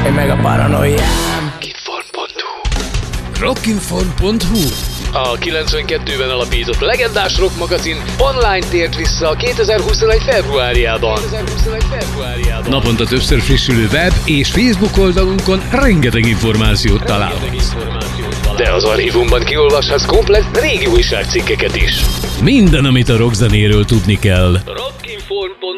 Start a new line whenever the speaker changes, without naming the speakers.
Én meg a paranoiám.
Rockinform.hu
A 92-ben alapított legendás rock magazin online tért vissza 2021. februárjában.
Naponta többször frissülő web és Facebook oldalunkon rengeteg információt találhatsz.
De az archívumban kiolvashatsz komplett régi újságcikkeket is.
Minden, amit a rockzenéről tudni kell.
Rockinform.hu